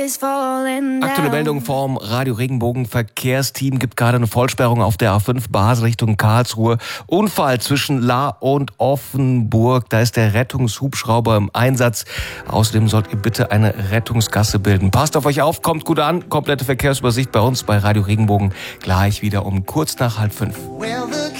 Aktuelle Meldung vom Radio Regenbogen Verkehrsteam gibt gerade eine Vollsperrung auf der A5 Basel Richtung Karlsruhe. Unfall zwischen Lahr und Offenburg. Da ist der Rettungshubschrauber im Einsatz. Außerdem sollt ihr bitte eine Rettungsgasse bilden. Passt auf euch auf, kommt gut an. Komplette Verkehrsübersicht bei uns bei Radio Regenbogen gleich wieder um kurz nach 4:30.